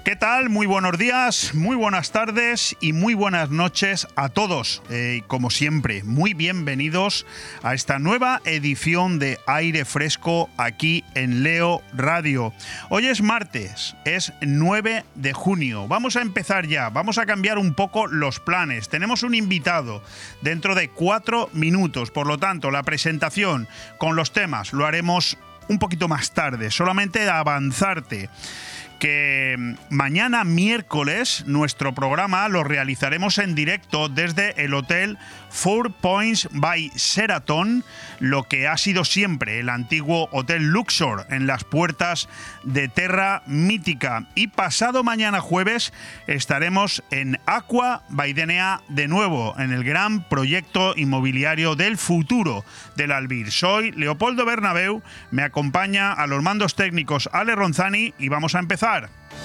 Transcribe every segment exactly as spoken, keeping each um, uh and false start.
¿Qué tal? Muy buenos días, muy buenas tardes y muy buenas noches a todos. Eh, como siempre, muy bienvenidos a esta nueva edición de Aire Fresco aquí en Leo Radio. Hoy es martes, es nueve de junio. Vamos a empezar ya, vamos a cambiar un poco los planes. Tenemos un invitado dentro de cuatro minutos, por lo tanto, la presentación con los temas lo haremos un poquito más tarde, solamente avanzarte que mañana miércoles nuestro programa lo realizaremos en directo desde el Hotel Four Points by Sheraton, lo que ha sido siempre el antiguo Hotel Luxor en las puertas de Terra Mítica. Y pasado mañana jueves estaremos en Aqua by D N A de nuevo, en el gran proyecto inmobiliario del futuro del Albir. Soy Leopoldo Bernabeu, me acompaña a los mandos técnicos Ale Ronzani y vamos a empezar.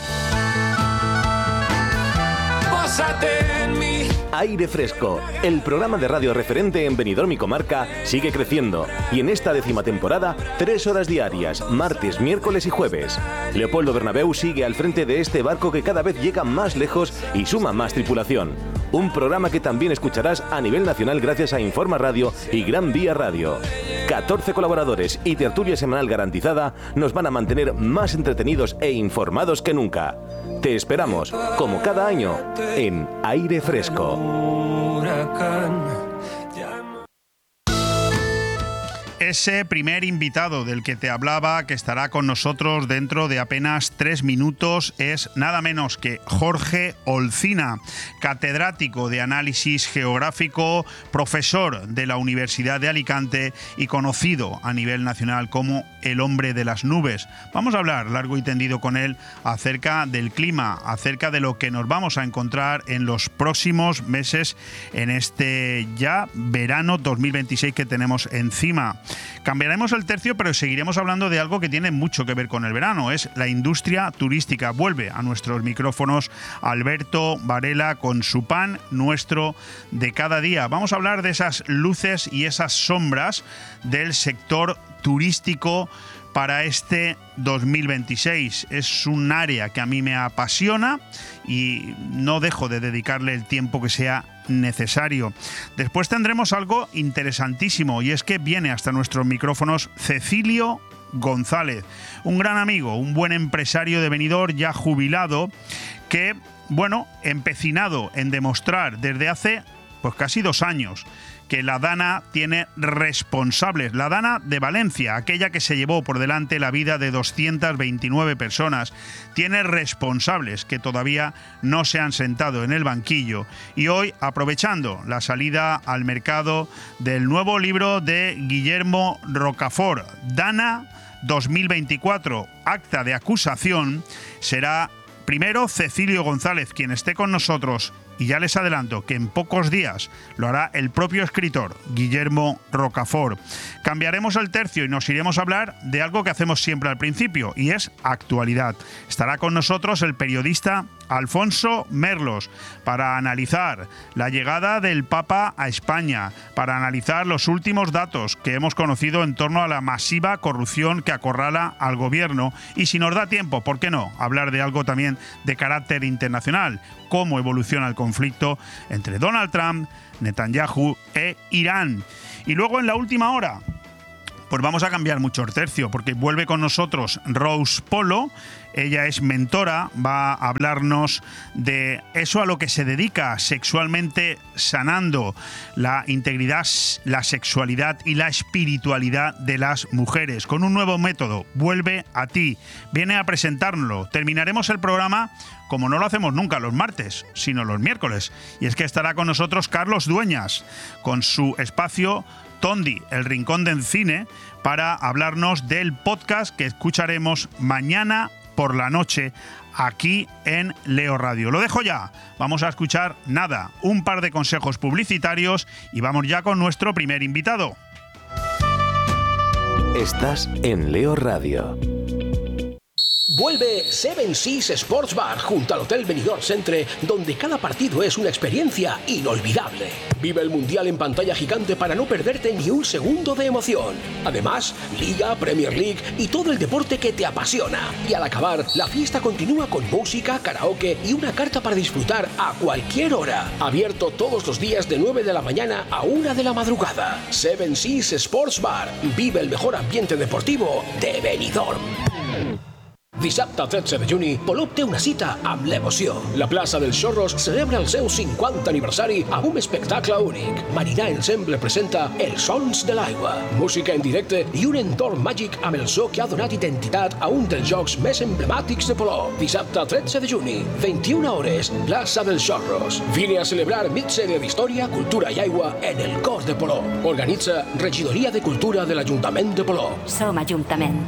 Aire Fresco, el programa de radio referente en Benidorm y comarca, sigue creciendo y en esta décima temporada, tres horas diarias, martes, miércoles y jueves. Leopoldo Bernabeu sigue al frente de este barco que cada vez llega más lejos y suma más tripulación. Un programa que también escucharás a nivel nacional gracias a Informa Radio y Gran Vía Radio. catorce colaboradores y tertulia semanal garantizada nos van a mantener más entretenidos e informados que nunca. Te esperamos, como cada año, en Aire Fresco. Ese primer invitado del que te hablaba, que estará con nosotros dentro de apenas tres minutos, es nada menos que Jorge Olcina, catedrático de análisis geográfico, profesor de la Universidad de Alicante y conocido a nivel nacional como el hombre de las nubes. Vamos a hablar largo y tendido con él acerca del clima, acerca de lo que nos vamos a encontrar en los próximos meses en este ya verano dos mil veintiséis que tenemos encima. Cambiaremos el tercio, pero seguiremos hablando de algo que tiene mucho que ver con el verano, es la industria turística. Vuelve a nuestros micrófonos Alberto Varela con su pan nuestro de cada día. Vamos a hablar de esas luces y esas sombras del sector turístico para este dos mil veintiséis. Es un área que a mí me apasiona y no dejo de dedicarle el tiempo que sea necesario. Después tendremos algo interesantísimo y es que viene hasta nuestros micrófonos Cecilio González, un gran amigo, un buen empresario de Benidorm ya jubilado que, bueno, empecinado en demostrar desde hace pues casi dos años que la Dana tiene responsables. La Dana de Valencia, aquella que se llevó por delante la vida de doscientas veintinueve personas, tiene responsables que todavía no se han sentado en el banquillo. Y hoy, aprovechando la salida al mercado del nuevo libro de Guillermo Rocafort, Dana dos mil veinticuatro, acta de acusación, será primero Cecilio González quien esté con nosotros. Y ya les adelanto que en pocos días lo hará el propio escritor, Guillermo Rocafort. Cambiaremos el tercio y nos iremos a hablar de algo que hacemos siempre al principio, y es actualidad. Estará con nosotros el periodista Alfonso Merlos para analizar la llegada del Papa a España, para analizar los últimos datos que hemos conocido en torno a la masiva corrupción que acorrala al gobierno y, si nos da tiempo, ¿por qué no?, hablar de algo también de carácter internacional, cómo evoluciona el conflicto entre Donald Trump, Netanyahu e Irán. Y luego en la última hora, pues vamos a cambiar mucho el tercio, porque vuelve con nosotros Rose Polo. Ella es mentora, va a hablarnos de eso a lo que se dedica, sexualmente sanando la integridad, la sexualidad y la espiritualidad de las mujeres, con un nuevo método. Vuelve a ti, viene a presentárnoslo. Terminaremos el programa como no lo hacemos nunca los martes, sino los miércoles. Y es que estará con nosotros Carlos Dueñas, con su espacio Tondi, el rincón del cine, para hablarnos del podcast que escucharemos mañana por la noche aquí en Leo Radio. Lo dejo ya. Vamos a escuchar nada, un par de consejos publicitarios y vamos ya con nuestro primer invitado. Estás en Leo Radio. Vuelve Seven Seas Sports Bar junto al Hotel Benidorm Centre, donde cada partido es una experiencia inolvidable. Vive el Mundial en pantalla gigante para no perderte ni un segundo de emoción. Además, Liga, Premier League y todo el deporte que te apasiona. Y al acabar, la fiesta continúa con música, karaoke y una carta para disfrutar a cualquier hora. Abierto todos los días de nueve de la mañana a una de la madrugada. Seven Seas Sports Bar. Vive el mejor ambiente deportivo de Benidorm. Dissabte tretze de juny, Polop té una cita amb l'emoció. La plaça dels Xorros celebra el seu cinquanta aniversari amb un espectacle únic. Marinà Ensemble presenta Els Sons de l'Aigua, música en directe i un entorn màgic amb el so que ha donat identitat a un dels jocs més emblemàtics de Polop. Dissabte tretze de juny, vint-i-una hores, plaça dels Xorros. Vine a celebrar mig segle d'història, cultura i aigua en el cor de Polop. Organitza Regidoria de Cultura de l'Ajuntament de Polop. Som Ajuntament.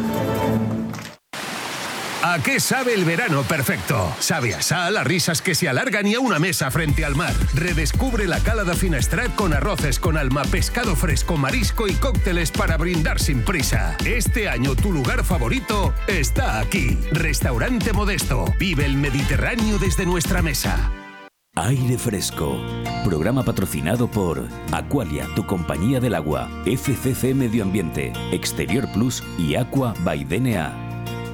¿A qué sabe el verano perfecto? Sabe a sal, a risas que se alargan y a una mesa frente al mar. Redescubre la cala de Finestrat con arroces con alma, pescado fresco, marisco y cócteles para brindar sin prisa. Este año tu lugar favorito está aquí. Restaurante Modesto. Vive el Mediterráneo desde nuestra mesa. Aire Fresco. Programa patrocinado por Aqualia, tu compañía del agua, F C C Medio Ambiente, Exterior Plus y Aqua by D N A.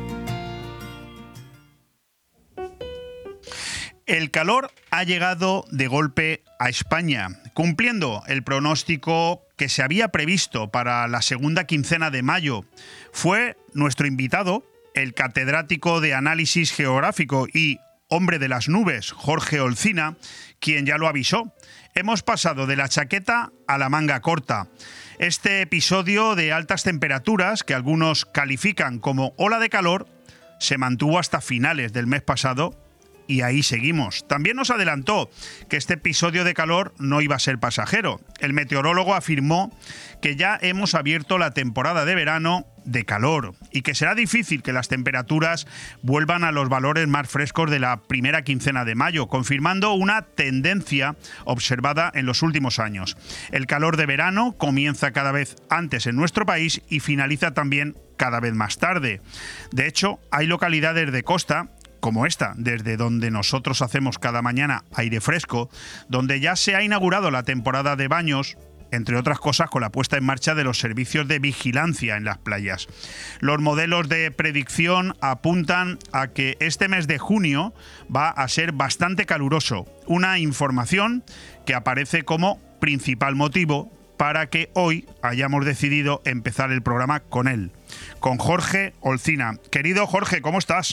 El calor ha llegado de golpe a España, cumpliendo el pronóstico que se había previsto para la segunda quincena de mayo. Fue nuestro invitado, el catedrático de análisis geográfico y hombre de las nubes, Jorge Olcina, quien ya lo avisó. Hemos pasado de la chaqueta a la manga corta. Este episodio de altas temperaturas, que algunos califican como ola de calor, se mantuvo hasta finales del mes pasado. Y ahí seguimos. También nos adelantó que este episodio de calor no iba a ser pasajero. El meteorólogo afirmó que ya hemos abierto la temporada de verano de calor y que será difícil que las temperaturas vuelvan a los valores más frescos de la primera quincena de mayo, confirmando una tendencia observada en los últimos años. El calor de verano comienza cada vez antes en nuestro país y finaliza también cada vez más tarde. De hecho, hay localidades de costa como esta, desde donde nosotros hacemos cada mañana Aire Fresco, donde ya se ha inaugurado la temporada de baños, entre otras cosas con la puesta en marcha de los servicios de vigilancia en las playas. Los modelos de predicción apuntan a que este mes de junio va a ser bastante caluroso, una información que aparece como principal motivo para que hoy hayamos decidido empezar el programa con él, con Jorge Olcina. Querido Jorge, ¿cómo estás?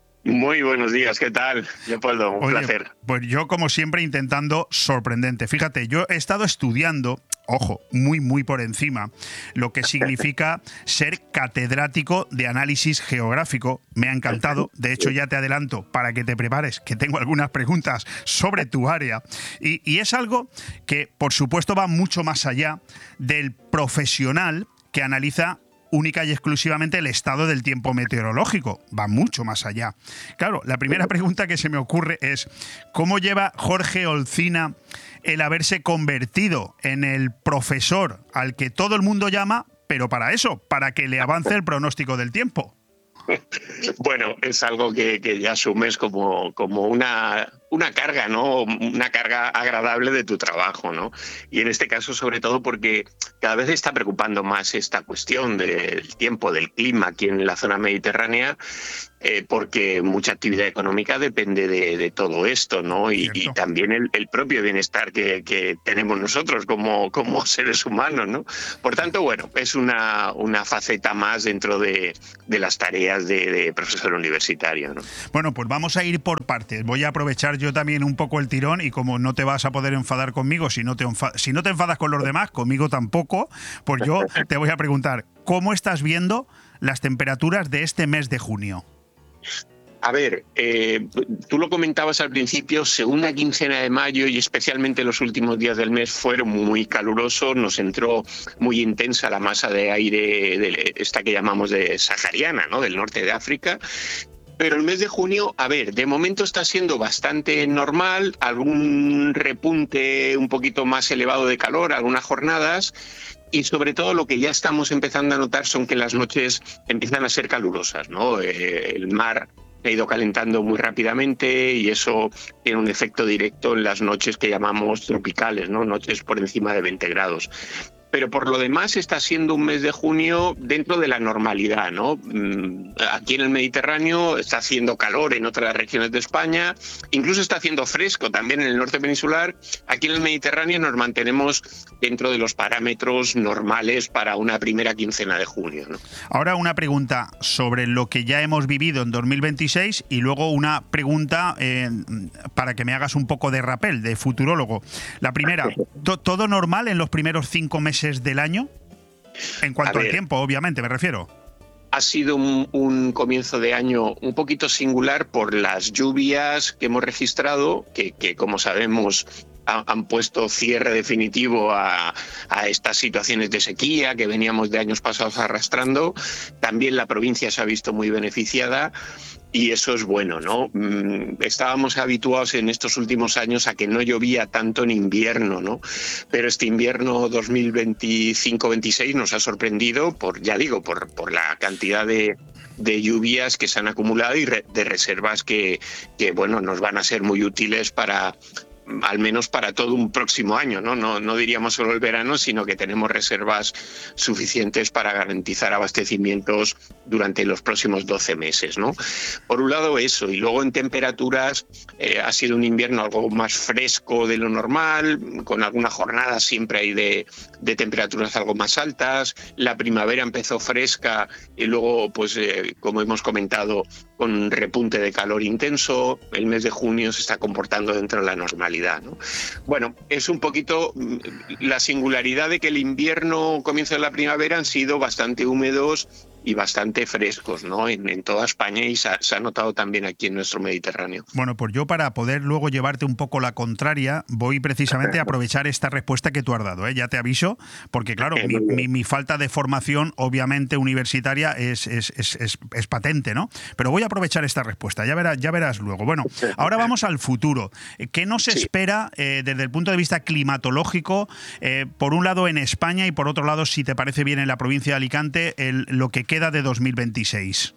Muy buenos días, ¿qué tal, Leopoldo? Un Oye, placer. Pues yo, como siempre, intentando sorprendente. Fíjate, yo he estado estudiando, ojo, muy, muy por encima, lo que significa ser catedrático de análisis geográfico. Me ha encantado. De hecho, ya te adelanto, para que te prepares, que tengo algunas preguntas sobre tu área. Y, y es algo que, por supuesto, va mucho más allá del profesional que analiza única y exclusivamente el estado del tiempo meteorológico. Va mucho más allá. Claro, la primera pregunta que se me ocurre es ¿cómo lleva Jorge Olcina el haberse convertido en el profesor al que todo el mundo llama, pero para eso, para que le avance el pronóstico del tiempo? Bueno, es algo que, que ya asumes como, como una, una carga, ¿no? Una carga agradable de tu trabajo, ¿no? Y en este caso, sobre todo, porque cada vez está preocupando más esta cuestión del tiempo, del clima aquí en la zona mediterránea, eh, porque mucha actividad económica depende de, de todo esto, ¿no? Y, y también el, el propio bienestar que, que tenemos nosotros como, como seres humanos, ¿no? Por tanto, bueno, es una, una faceta más dentro de, de las tareas de, de profesor universitario, ¿no? Bueno, pues vamos a ir por partes. Voy a aprovechar yo también un poco el tirón y como no te vas a poder enfadar conmigo, si no te, enfa- si no te enfadas con los demás, conmigo tampoco, pues yo te voy a preguntar, ¿cómo estás viendo las temperaturas de este mes de junio? A ver, eh, tú lo comentabas al principio, segunda quincena de mayo y especialmente los últimos días del mes fueron muy calurosos, nos entró muy intensa la masa de aire, de esta que llamamos de sahariana, ¿no? Del norte de África. Pero el mes de junio, a ver, de momento está siendo bastante normal, algún repunte un poquito más elevado de calor, algunas jornadas, Y sobre todo lo que ya estamos empezando a notar son que las noches empiezan a ser calurosas, ¿no? Eh, el mar se ha ido calentando muy rápidamente y eso tiene un efecto directo en las noches que llamamos tropicales, ¿no? Noches por encima de veinte grados. Pero por lo demás está siendo un mes de junio dentro de la normalidad, ¿no? Aquí en el Mediterráneo está haciendo calor en otras regiones de España, incluso está haciendo fresco también en el norte peninsular. Aquí en el Mediterráneo nos mantenemos dentro de los parámetros normales para una primera quincena de junio, ¿no? Ahora una pregunta sobre lo que ya hemos vivido en dos mil veintiséis y luego una pregunta eh, para que me hagas un poco de rapel, de futurólogo. La primera, ¿todo normal en los primeros cinco meses del año? En cuanto al tiempo, obviamente, me refiero. Ha sido un, un comienzo de año un poquito singular por las lluvias que hemos registrado, que, que como sabemos ha, han puesto cierre definitivo a, a estas situaciones de sequía que veníamos de años pasados arrastrando. También la provincia se ha visto muy beneficiada. Y eso es bueno, ¿no? Estábamos habituados en estos últimos años a que no llovía tanto en invierno, ¿no? Pero este invierno dos mil veinticinco veintiséis nos ha sorprendido, por, ya digo, por, por la cantidad de, de lluvias que se han acumulado y re, de reservas que, que, bueno, nos van a ser muy útiles para... al menos para todo un próximo año, ¿no? No, no diríamos solo el verano, sino que tenemos reservas suficientes para garantizar abastecimientos durante los próximos doce meses, ¿no? Por un lado eso, y luego en temperaturas eh, ha sido un invierno algo más fresco de lo normal, con algunas jornadas siempre hay de, de temperaturas algo más altas, la primavera empezó fresca y luego, pues eh, como hemos comentado, con un repunte de calor intenso, el mes de junio se está comportando dentro de la normalidad, ¿no? Bueno, es un poquito la singularidad de que el invierno, comienzo de la primavera, han sido bastante húmedos y bastante frescos, ¿no? En, en toda España y se ha, se ha notado también aquí en nuestro Mediterráneo. Bueno, pues yo para poder luego llevarte un poco la contraria, voy precisamente a aprovechar esta respuesta que tú has dado, ¿eh? Ya te aviso, porque claro, mi, mi, mi falta de formación, obviamente universitaria, es, es, es, es, es patente, ¿no? Pero voy a aprovechar esta respuesta, ya verás, ya verás luego. Bueno, ahora vamos al futuro. ¿Qué nos sí. espera eh, desde el punto de vista climatológico, eh, por un lado en España y por otro lado, si te parece bien, en la provincia de Alicante, el, lo que queda de dos mil veintiséis?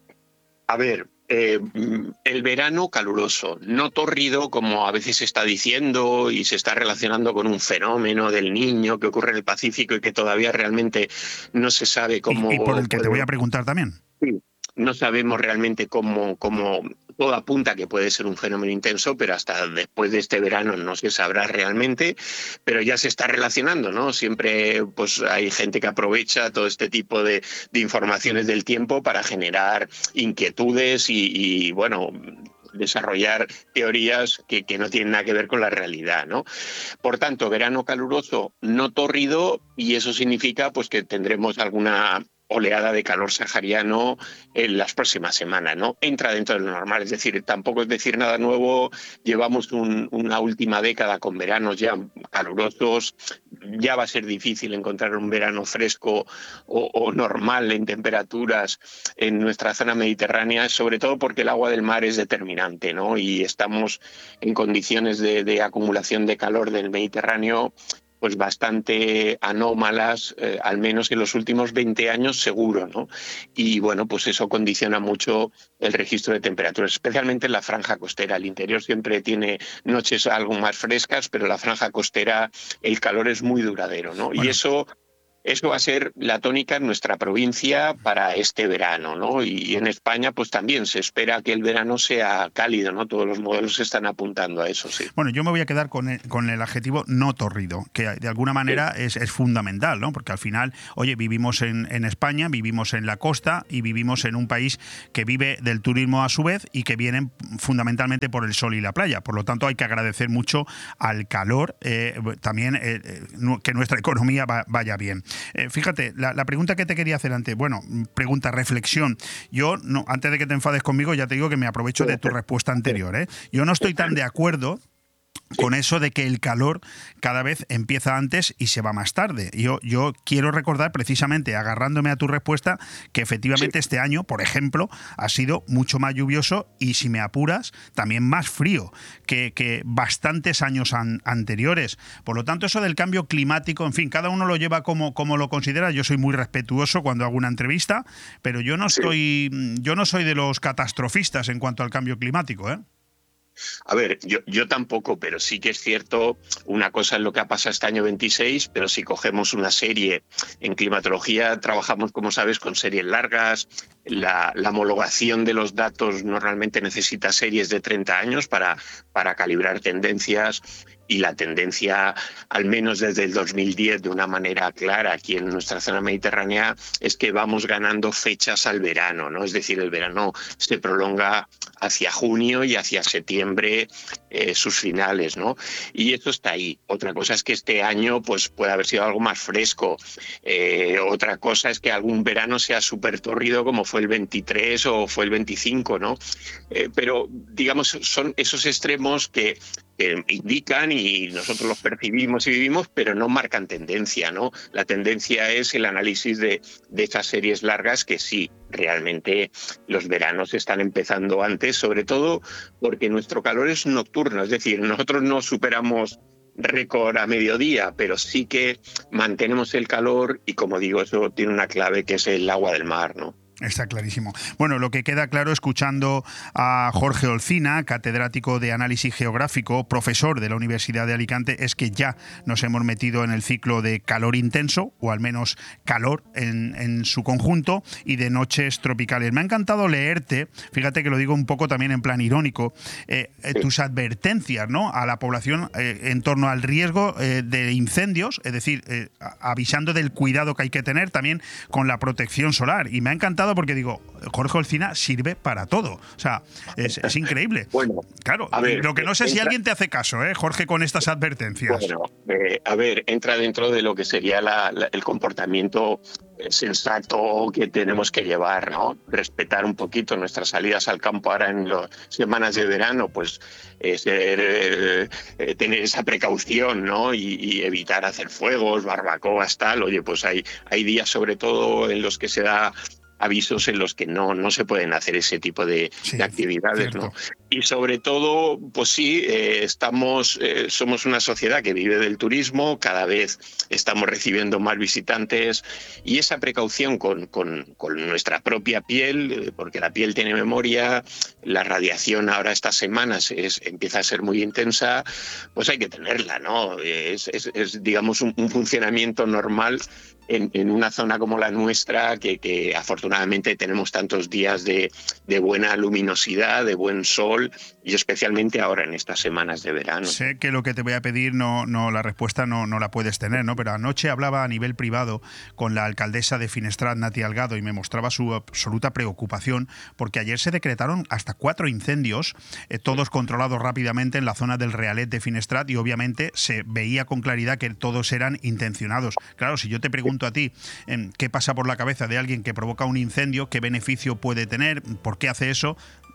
A ver, eh, el verano caluroso, no tórrido como a veces se está diciendo y se está relacionando con un fenómeno del Niño que ocurre en el Pacífico y que todavía realmente no se sabe cómo... Y, y por el que puede... te voy a preguntar también. Sí, no sabemos realmente cómo... cómo todo apunta que puede ser un fenómeno intenso, pero hasta después de este verano no se sabrá realmente, pero ya se está relacionando, ¿no? Siempre pues hay gente que aprovecha todo este tipo de, de informaciones del tiempo para generar inquietudes y, y bueno, desarrollar teorías que, que no tienen nada que ver con la realidad, ¿no? Por tanto, verano caluroso, no tórrido, y eso significa pues que tendremos alguna oleada de calor sahariano en las próximas semanas, ¿no? Entra dentro de lo normal, es decir, tampoco es decir nada nuevo, llevamos un, una última década con veranos ya calurosos, ya va a ser difícil encontrar un verano fresco o, o normal en temperaturas en nuestra zona mediterránea, sobre todo porque el agua del mar es determinante, ¿no? Y estamos en condiciones de, de acumulación de calor del Mediterráneo pues bastante anómalas, eh, al menos en los últimos veinte años seguro, ¿no? Y bueno, pues eso condiciona mucho el registro de temperaturas, especialmente en la franja costera. El interior siempre tiene noches algo más frescas, pero en la franja costera el calor es muy duradero, ¿no? Bueno. Y eso... Eso va a ser la tónica en nuestra provincia para este verano, ¿no? Y en España, pues también se espera que el verano sea cálido, ¿no? Todos los modelos están apuntando a eso, sí. Bueno, yo me voy a quedar con el, con el adjetivo no tórrido, que de alguna manera sí. es, es fundamental, ¿no? Porque al final, oye, vivimos en, en España, vivimos en la costa y vivimos en un país que vive del turismo a su vez y que vienen fundamentalmente por el sol y la playa. Por lo tanto, hay que agradecer mucho al calor, eh, también eh, que nuestra economía va, vaya bien. Eh, fíjate, la, la pregunta que te quería hacer antes, bueno, pregunta, reflexión. Yo, no, antes de que te enfades conmigo, ya te digo que me aprovecho de tu respuesta anterior, ¿eh? Yo no estoy tan de acuerdo con eso de que el calor cada vez empieza antes y se va más tarde. Yo, yo quiero recordar, precisamente, agarrándome a tu respuesta, que efectivamente sí. Este año, por ejemplo, ha sido mucho más lluvioso y, si me apuras, también más frío que, que bastantes años an, anteriores. Por lo tanto, eso del cambio climático, en fin, cada uno lo lleva como, como lo considera. Yo soy muy respetuoso cuando hago una entrevista, pero yo no, sí. estoy, yo no soy de los catastrofistas en cuanto al cambio climático, ¿eh? A ver, yo, yo tampoco, pero sí que es cierto, una cosa es lo que ha pasado este año veintiséis, pero si cogemos una serie, en climatología trabajamos, como sabes, con series largas, la, la homologación de los datos normalmente necesita series de treinta años para, para calibrar tendencias. Y la tendencia, al menos desde el dos mil diez, de una manera clara aquí en nuestra zona mediterránea, es que vamos ganando fechas al verano, ¿no? Es decir, el verano se prolonga hacia junio y hacia septiembre eh, sus finales, ¿no? Y esto está ahí. Otra cosa es que este año pues, puede haber sido algo más fresco. Eh, otra cosa es que algún verano sea súper torrido como fue el veintitrés o fue el veinticinco, ¿no? Eh, pero, digamos, son esos extremos que que indican y nosotros los percibimos y vivimos, pero no marcan tendencia, ¿no? La tendencia es el análisis de, de esas series largas que sí, realmente los veranos están empezando antes, sobre todo porque nuestro calor es nocturno, es decir, nosotros no superamos récord a mediodía, pero sí que mantenemos el calor y, como digo, eso tiene una clave que es el agua del mar, ¿no? Está clarísimo. Bueno, lo que queda claro escuchando a Jorge Olcina, catedrático de análisis geográfico, profesor de la Universidad de Alicante, es que ya nos hemos metido en el ciclo de calor intenso, o al menos calor en, en su conjunto, y de noches tropicales. Me ha encantado leerte, fíjate que lo digo un poco también en plan irónico, eh, eh, tus advertencias, ¿no?, a la población eh, en torno al riesgo eh, de incendios, es decir, eh, avisando del cuidado que hay que tener también con la protección solar. Y me ha encantado porque digo, Jorge Olcina sirve para todo. O sea, es, es increíble. Bueno, claro, a ver, lo que no sé entra, si alguien te hace caso, ¿eh, Jorge, con estas advertencias? Bueno, eh, a ver, entra dentro de lo que sería la, la, el comportamiento sensato que tenemos que llevar, ¿no? Respetar un poquito nuestras salidas al campo ahora en las semanas de verano, pues eh, ser, eh, eh, tener esa precaución, ¿no? Y, y evitar hacer fuegos, barbacoas, tal. Oye, pues hay, hay días sobre todo en los que se da avisos en los que no, no se pueden hacer ese tipo de, sí, de actividades, ¿no? Y sobre todo, pues sí, eh, estamos, eh, somos una sociedad que vive del turismo, cada vez estamos recibiendo más visitantes y esa precaución con, con, con nuestra propia piel, eh, porque la piel tiene memoria, la radiación ahora estas semanas es, empieza a ser muy intensa, pues hay que tenerla, ¿no? Es, es, es digamos, un, un funcionamiento normal en, en una zona como la nuestra, que, que afortunadamente tenemos tantos días de, de buena luminosidad, de buen sol, y especialmente ahora en estas semanas de verano. Sé que lo que te voy a pedir, no, no la respuesta no, no la puedes tener, ¿no? Pero anoche hablaba a nivel privado con la alcaldesa de Finestrat, Nati Algado, y me mostraba su absoluta preocupación, porque ayer se decretaron hasta cuatro incendios, eh, todos controlados rápidamente en la zona del Realet de Finestrat, y obviamente se veía con claridad que todos eran intencionados. Claro, si yo te pregunto a ti eh, qué pasa por la cabeza de alguien que provoca un incendio, qué beneficio puede tener, por qué hace eso,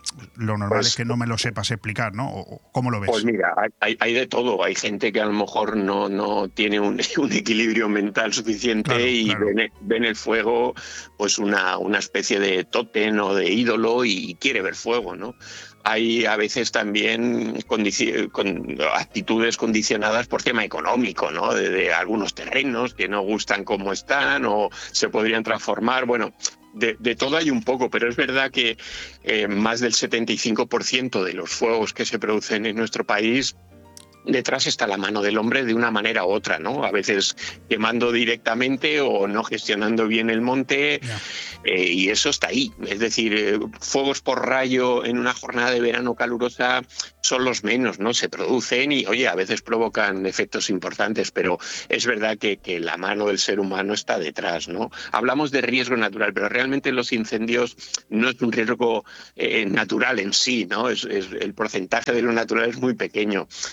lo normal pues, es que no me lo sepas explicar, ¿no? ¿O cómo lo ves? Pues mira, hay, hay de todo. Hay gente que a lo mejor no, no tiene un, un equilibrio mental suficiente, claro, y claro. Ven, ven el fuego pues una, una especie de tótem o de ídolo y quiere ver fuego, ¿no? Hay a veces también condici- con actitudes condicionadas por tema económico, ¿no? De, de algunos terrenos que no gustan como están o se podrían transformar. Bueno, de, de todo hay un poco, pero es verdad que eh, más del setenta y cinco por ciento de los fuegos que se producen en nuestro país, detrás está la mano del hombre de una manera u otra, ¿no? A veces quemando directamente o no gestionando bien el monte, yeah. eh, y eso está ahí. Es decir, eh, fuegos por rayo en una jornada de verano calurosa son los menos, ¿no? Se producen y, oye, a veces provocan efectos importantes, pero es verdad que, que la mano del ser humano está detrás, ¿no? Hablamos de riesgo natural, pero realmente los incendios no es un riesgo eh, natural en sí, ¿no? Es, es, el porcentaje de lo natural es muy pequeño. Está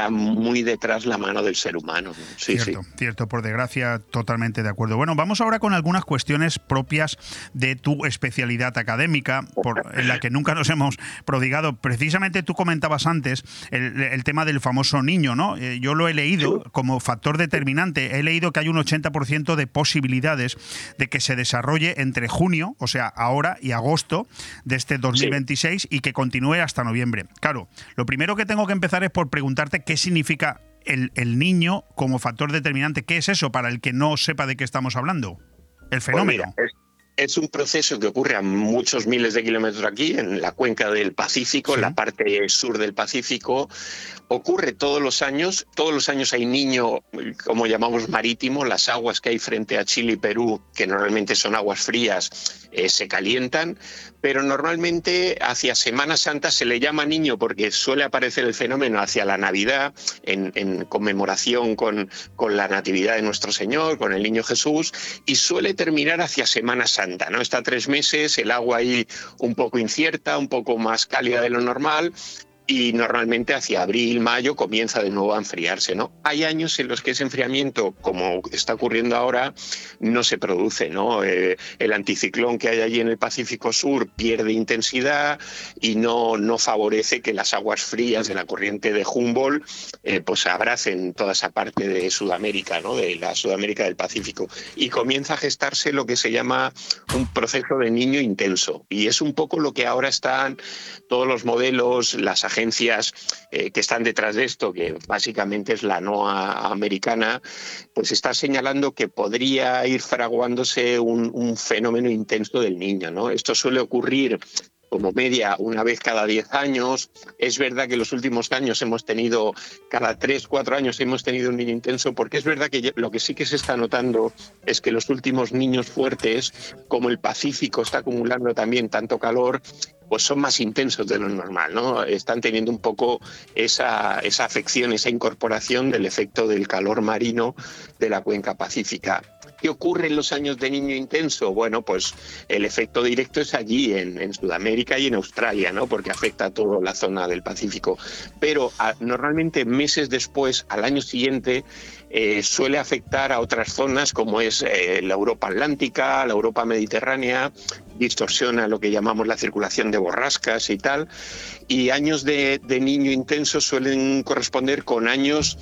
está muy detrás la mano del ser humano. Sí, cierto, sí. cierto, por desgracia, totalmente de acuerdo. Bueno, vamos ahora con algunas cuestiones propias de tu especialidad académica, por, en la que nunca nos hemos prodigado. Precisamente tú comentabas antes el, el tema del famoso niño, ¿no? Eh, yo lo he leído sí. como factor determinante. He leído que hay un ochenta por ciento de posibilidades de que se desarrolle entre junio, o sea, ahora, y agosto de este dos mil veintiséis, sí. y que continúe hasta noviembre. Claro, lo primero que tengo que empezar es por preguntarte qué significa el, el niño como factor determinante. ¿Qué es eso para el que no sepa de qué estamos hablando? El fenómeno. Pues mira, es, es un proceso que ocurre a muchos miles de kilómetros aquí, en la cuenca del Pacífico, sí. en la parte sur del Pacífico. Ocurre todos los años. Todos los años hay niño, como llamamos marítimo. Las aguas que hay frente a Chile y Perú, que normalmente son aguas frías, eh, se calientan. Pero normalmente hacia Semana Santa se le llama niño porque suele aparecer el fenómeno hacia la Navidad, en, en conmemoración con, con la Natividad de Nuestro Señor, con el Niño Jesús, y suele terminar hacia Semana Santa, ¿no? Está tres meses, el agua ahí un poco incierta, un poco más cálida de lo normal, y normalmente hacia abril, mayo comienza de nuevo a enfriarse, ¿no? Hay años en los que ese enfriamiento, como está ocurriendo ahora, no se produce, ¿no? Eh, el anticiclón que hay allí en el Pacífico Sur pierde intensidad y no, no favorece que las aguas frías de la corriente de Humboldt eh, pues abracen toda esa parte de Sudamérica, ¿no? De la Sudamérica del Pacífico. Y comienza a gestarse lo que se llama un proceso de niño intenso. Y es un poco lo que ahora están todos los modelos, las agencias eh, que están detrás de esto, que básicamente es la NOAA americana, pues está señalando que podría ir fraguándose un, un fenómeno intenso del niño, ¿no? Esto suele ocurrir como media una vez cada diez años. Es verdad que en los últimos años hemos tenido, cada tres, cuatro años hemos tenido un niño intenso, porque es verdad que lo que sí que se está notando es que los últimos niños fuertes, como el Pacífico está acumulando también tanto calor, pues son más intensos de lo normal, ¿no? Están teniendo un poco esa, esa afección, esa incorporación del efecto del calor marino de la cuenca pacífica. ¿Qué ocurre en los años de niño intenso? Bueno, pues el efecto directo es allí, en, en Sudamérica y en Australia, ¿no? Porque afecta a toda la zona del Pacífico. Pero a, normalmente meses después, al año siguiente, eh, suele afectar a otras zonas como es eh, la Europa Atlántica, la Europa Mediterránea, distorsiona lo que llamamos la circulación de borrascas y tal, y años de, de niño intenso suelen corresponder con años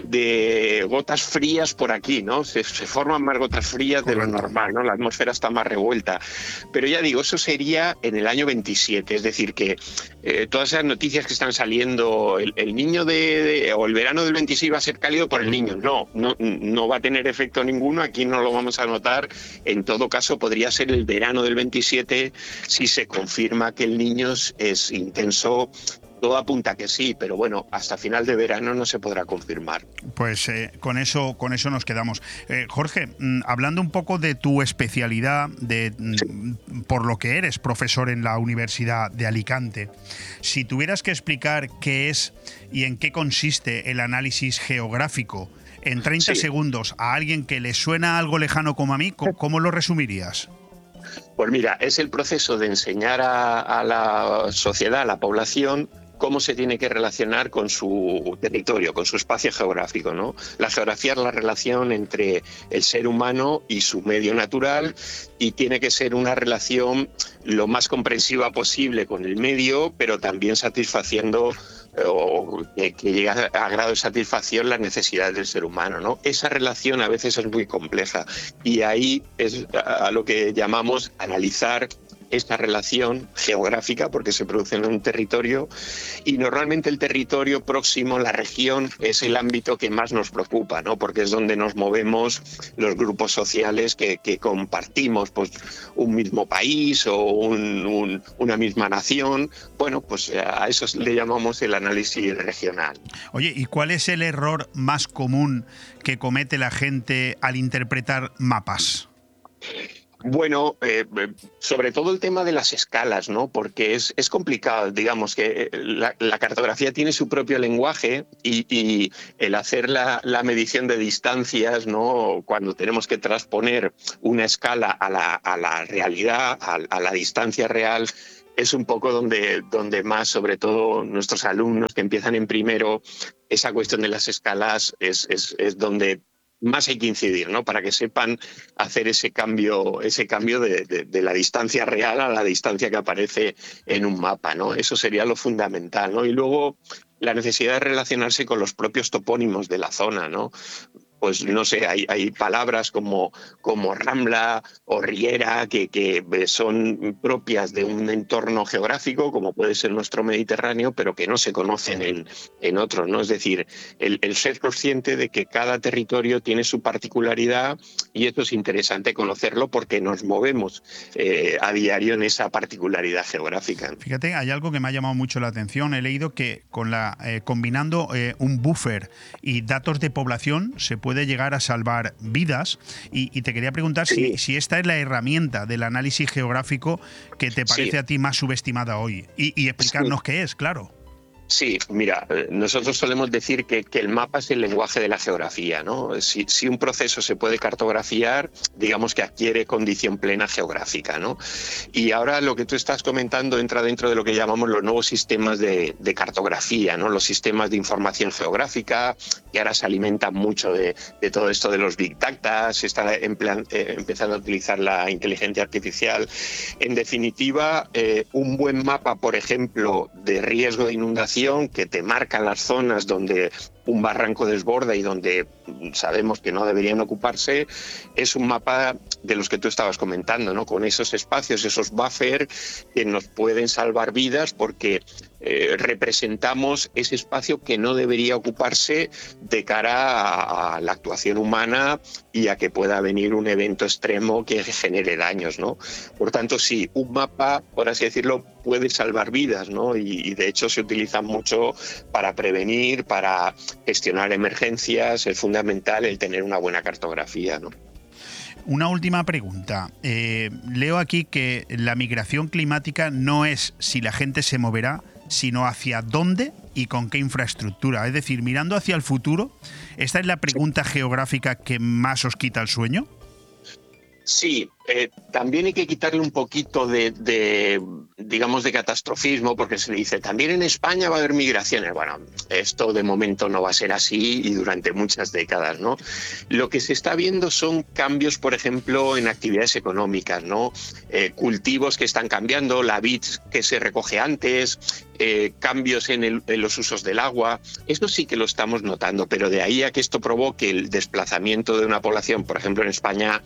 de gotas frías por aquí, ¿no? Se, se forman más gotas frías de lo normal, ¿no? La atmósfera está más revuelta. Pero ya digo, eso sería en el año veintisiete, es decir, que eh, todas esas noticias que están saliendo, el, el niño de, de, o el verano del veintiséis va a ser cálido por el niño. No, no, no va a tener efecto ninguno, aquí no lo vamos a notar. En todo caso, podría ser el verano del veintisiete si se confirma que el niño es, es intenso. Todo apunta que sí, pero bueno, hasta final de verano no se podrá confirmar. Pues eh, con eso con eso nos quedamos. Eh, Jorge, mmm, hablando un poco de tu especialidad, de sí. por lo que eres profesor en la Universidad de Alicante, si tuvieras que explicar qué es y en qué consiste el análisis geográfico en treinta sí. segundos a alguien que le suena algo lejano como a mí, ¿cómo lo resumirías? Pues mira, es el proceso de enseñar a, a la sociedad, a la población, cómo se tiene que relacionar con su territorio, con su espacio geográfico, ¿no? La geografía es la relación entre el ser humano y su medio natural, y tiene que ser una relación lo más comprensiva posible con el medio, pero también satisfaciendo o que, que llegue a grado de satisfacción las necesidades del ser humano, ¿no? Esa relación a veces es muy compleja, y ahí es a lo que llamamos analizar esta relación geográfica, porque se produce en un territorio, y normalmente el territorio próximo, la región, es el ámbito que más nos preocupa, ¿no? Porque es donde nos movemos los grupos sociales que, que compartimos pues, un mismo país o un, un, una misma nación. Bueno, pues a eso le llamamos el análisis regional. Oye, ¿y cuál es el error más común que comete la gente al interpretar mapas? Bueno, eh, sobre todo el tema de las escalas, ¿no? Porque es, es complicado, digamos que la, la cartografía tiene su propio lenguaje, y, y el hacer la, la medición de distancias, ¿no? Cuando tenemos que transponer una escala a la, a la realidad, a, a la distancia real, es un poco donde, donde más, sobre todo nuestros alumnos que empiezan en primero, esa cuestión de las escalas es, es, es donde más hay que incidir, ¿no? Para que sepan hacer ese cambio, ese cambio de, de, de la distancia real a la distancia que aparece en un mapa, ¿no? Eso sería lo fundamental, ¿no? Y luego la necesidad de relacionarse con los propios topónimos de la zona, ¿no? Pues no sé, hay, hay palabras como, como Rambla o Riera que, que son propias de un entorno geográfico, como puede ser nuestro Mediterráneo, pero que no se conocen en, en otros, ¿no? Es decir, el, el ser consciente de que cada territorio tiene su particularidad, y esto es interesante conocerlo porque nos movemos eh, a diario en esa particularidad geográfica. Fíjate, hay algo que me ha llamado mucho la atención. He leído que con la eh, combinando eh, un buffer y datos de población se puede puede llegar a salvar vidas, y, y te quería preguntar sí. si, si esta es la herramienta del análisis geográfico que te parece sí. a ti más subestimada hoy, y, y explicarnos sí. qué es, claro. Sí, mira, nosotros solemos decir que, que el mapa es el lenguaje de la geografía, ¿no? Si, si un proceso se puede cartografiar, digamos que adquiere condición plena geográfica, ¿no? Y ahora lo que tú estás comentando entra dentro de lo que llamamos los nuevos sistemas de, de cartografía, ¿no? Los sistemas de información geográfica, que ahora se alimentan mucho de, de todo esto de los big data, se está en plan, eh, empezando a utilizar la inteligencia artificial. En definitiva, eh, un buen mapa, por ejemplo, de riesgo de inundación, que te marca las zonas donde un barranco desborda y donde sabemos que no deberían ocuparse, es un mapa de los que tú estabas comentando, ¿no? Con esos espacios, esos buffers que nos pueden salvar vidas porque eh, representamos ese espacio que no debería ocuparse de cara a, a la actuación humana y a que pueda venir un evento extremo que genere daños, ¿no? Por tanto, sí, un mapa, por así decirlo, puede salvar vidas, ¿no? Y, y de hecho se utiliza mucho para prevenir, para gestionar emergencias. Es fundamental el tener una buena cartografía, ¿no? Una última pregunta. Eh, leo aquí que la migración climática no es si la gente se moverá, sino hacia dónde y con qué infraestructura. Es decir, mirando hacia el futuro, ¿esta es la pregunta geográfica que más os quita el sueño? Sí, eh, también hay que quitarle un poquito de, de, digamos, de catastrofismo, porque se dice, también en España va a haber migraciones. Bueno, esto de momento no va a ser así y durante muchas décadas, ¿no? Lo que se está viendo son cambios, por ejemplo, en actividades económicas, ¿no? Eh, cultivos que están cambiando, la vid que se recoge antes, eh, cambios en, el, en los usos del agua. Esto sí que lo estamos notando, pero de ahí a que esto provoque el desplazamiento de una población, por ejemplo, en España,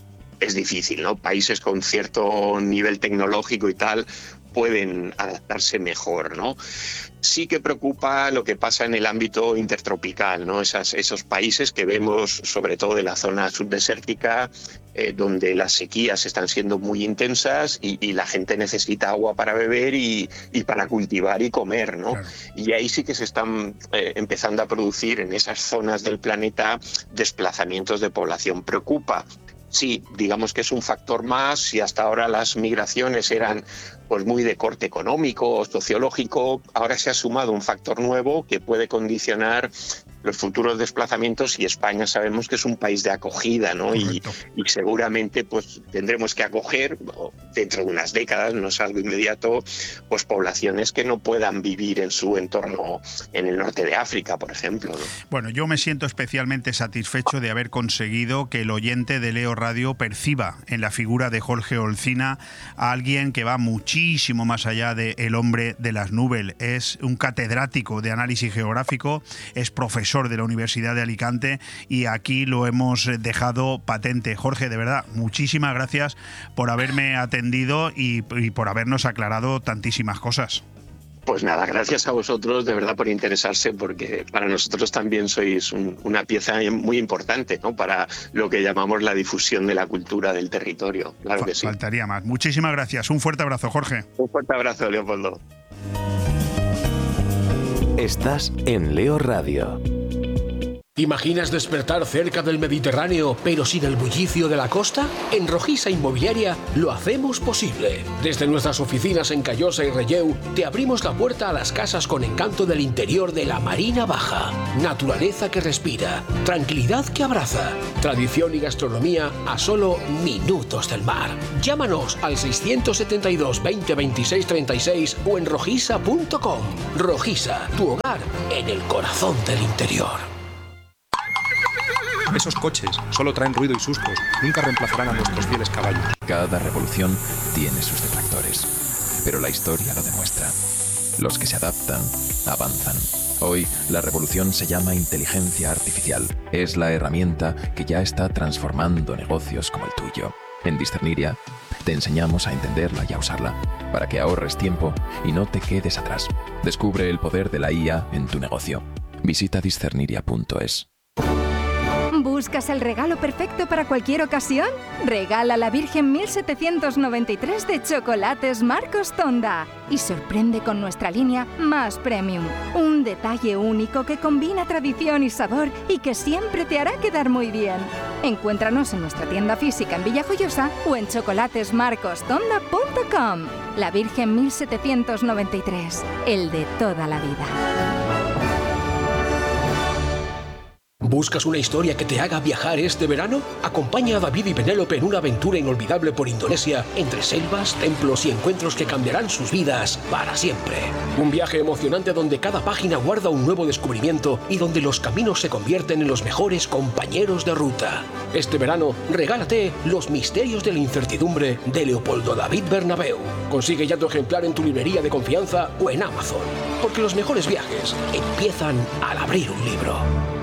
es difícil, ¿no? Países con cierto nivel tecnológico y tal pueden adaptarse mejor, ¿no? Sí que preocupa lo que pasa en el ámbito intertropical, ¿no? Esas, esos países que vemos, sobre todo de la zona subdesértica, eh, donde las sequías están siendo muy intensas y, y la gente necesita agua para beber y, y para cultivar y comer, ¿no? Claro. Y ahí sí que se están eh, empezando a producir en esas zonas del planeta desplazamientos de población. Preocupa. Sí, digamos que es un factor más. Si hasta ahora las migraciones eran pues muy de corte económico o sociológico, ahora se ha sumado un factor nuevo que puede condicionar los futuros desplazamientos, y España sabemos que es un país de acogida, ¿no? Y, y seguramente pues tendremos que acoger dentro de unas décadas, no es algo inmediato, pues poblaciones que no puedan vivir en su entorno en el norte de África, por ejemplo, ¿no? Bueno, yo me siento especialmente satisfecho de haber conseguido que el oyente de Leo Radio perciba en la figura de Jorge Olcina a alguien que va muchísimo más allá de el hombre de las nubes. Es un catedrático de análisis geográfico, es profesor de la Universidad de Alicante, y aquí lo hemos dejado patente. Jorge, de verdad, muchísimas gracias por haberme atendido y, y por habernos aclarado tantísimas cosas. Pues nada, gracias a vosotros de verdad por interesarse, porque para nosotros también sois un, una pieza muy importante, ¿no? Para lo que llamamos la difusión de la cultura del territorio. Claro que sí. Faltaría más. Muchísimas gracias. Un fuerte abrazo, Jorge. Un fuerte abrazo, Leopoldo. Estás en Leo Radio. ¿Te imaginas despertar cerca del Mediterráneo, pero sin el bullicio de la costa? En Rojisa Inmobiliaria lo hacemos posible. Desde nuestras oficinas en Callosa y Relleu, te abrimos la puerta a las casas con encanto del interior de la Marina Baja. Naturaleza que respira, tranquilidad que abraza, tradición y gastronomía a solo minutos del mar. Llámanos al seiscientos setenta y dos, veinte, veintiséis, treinta y seis o en rojisa punto com. Rojisa, tu hogar en el corazón del interior. Esos coches solo traen ruido y sustos, nunca reemplazarán a nuestros fieles caballos. Cada revolución tiene sus detractores, pero la historia lo demuestra. Los que se adaptan, avanzan. Hoy, la revolución se llama inteligencia artificial. Es la herramienta que ya está transformando negocios como el tuyo. En Discerniria, te enseñamos a entenderla y a usarla, para que ahorres tiempo y no te quedes atrás. Descubre el poder de la I A en tu negocio. Visita discerniria punto es. ¿Buscas el regalo perfecto para cualquier ocasión? Regala la Virgen mil setecientos noventa y tres de Chocolates Marcos Tonda y sorprende con nuestra línea más premium. Un detalle único que combina tradición y sabor y que siempre te hará quedar muy bien. Encuéntranos en nuestra tienda física en Villajoyosa o en chocolates marcos tonda punto com. La Virgen mil setecientos noventa y tres, el de toda la vida. ¿Buscas una historia que te haga viajar este verano? Acompaña a David y Penélope en una aventura inolvidable por Indonesia, entre selvas, templos y encuentros que cambiarán sus vidas para siempre. Un viaje emocionante donde cada página guarda un nuevo descubrimiento y donde los caminos se convierten en los mejores compañeros de ruta. Este verano, regálate Los misterios de la incertidumbre de Leopoldo David Bernabeu. Consigue ya tu ejemplar en tu librería de confianza o en Amazon, porque los mejores viajes empiezan al abrir un libro.